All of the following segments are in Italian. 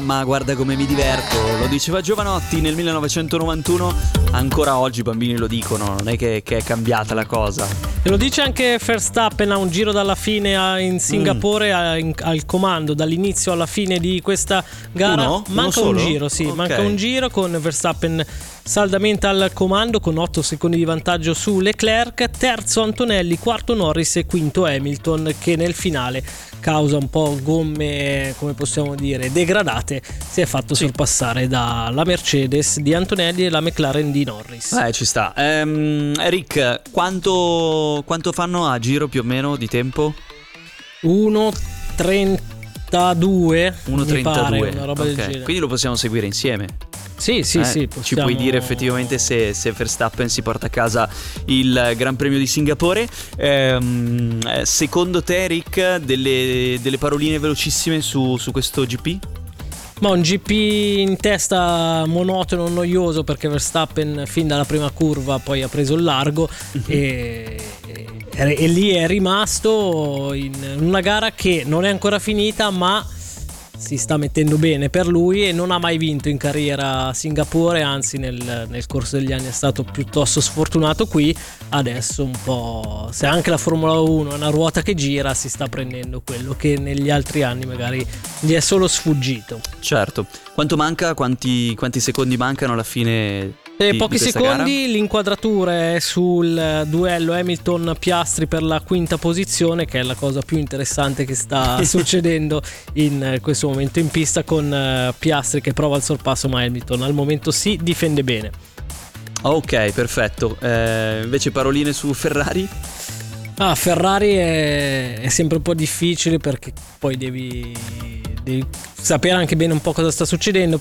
Ma guarda come mi diverto, lo diceva Giovanotti nel 1991, ancora oggi i bambini lo dicono, non è che è cambiata la cosa. E lo dice anche Verstappen a un giro dalla fine in Singapore, al comando dall'inizio alla fine di questa gara. Manca un giro, sì, okay. Manca un giro con Verstappen saldamente al comando con 8 secondi di vantaggio su Leclerc, terzo Antonelli, quarto Norris e quinto Hamilton, che nel finale, causa un po' gomme, come possiamo dire, degradate, si è fatto sorpassare dalla Mercedes di Antonelli e la McLaren di Norris. Ci sta. Rick, quanto fanno a giro più o meno di tempo? 1.32 mi pare, una roba del genere. Quindi lo possiamo seguire insieme. Sì, possiamo... Ci puoi dire effettivamente se Verstappen si porta a casa il Gran Premio di Singapore. Secondo te, Rick, delle paroline velocissime su questo GP? Ma un GP in testa monotono, noioso, perché Verstappen fin dalla prima curva poi ha preso il largo e lì è rimasto in una gara che non è ancora finita, ma si sta mettendo bene per lui e non ha mai vinto in carriera a Singapore, anzi nel corso degli anni è stato piuttosto sfortunato qui. Adesso un po', se anche la Formula 1 è una ruota che gira, si sta prendendo quello che negli altri anni magari gli è solo sfuggito. Certo. Quanto manca? Quanti secondi mancano alla fine? Pochi secondi, gara? L'inquadratura è sul duello Hamilton-Piastri per la quinta posizione, che è la cosa più interessante che sta succedendo in questo momento in pista, con Piastri che prova il sorpasso, ma Hamilton al momento si difende bene. Ok, perfetto. Invece paroline su Ferrari? Ferrari è sempre un po' difficile, perché poi devi sapere anche bene un po' cosa sta succedendo,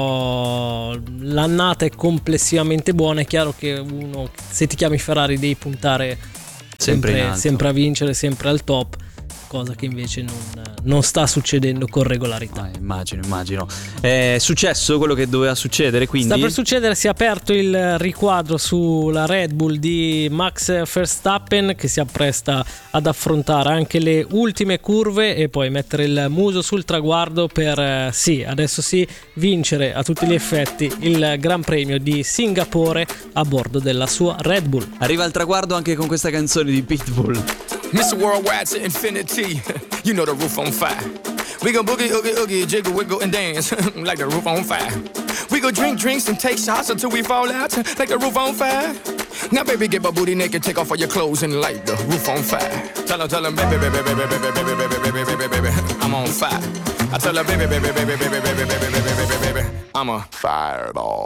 però l'annata è complessivamente buona. È chiaro che uno, se ti chiami Ferrari, devi puntare sempre a vincere, sempre al top, cosa che invece non sta succedendo con regolarità. Immagino. È successo quello che doveva succedere, quindi sta per succedere. Si è aperto il riquadro sulla Red Bull di Max Verstappen, che si appresta ad affrontare anche le ultime curve e poi mettere il muso sul traguardo per adesso vincere a tutti gli effetti il Gran Premio di Singapore a bordo della sua Red Bull. Arriva al traguardo anche con questa canzone di Pitbull. Mr. Worldwide to infinity, you know the roof on fire. We gon' boogie, oogie, oogie, jiggle, wiggle, and dance like the roof on fire. We go drink drinks and take shots until we fall out like the roof on fire. Now baby, get my booty naked, take off all your clothes and light the roof on fire. Tell her, baby, baby, baby, baby, baby, baby, baby, baby, baby, I'm on fire. I tell her, baby, baby, baby, baby, baby, baby, baby, baby, baby, I'm a fireball.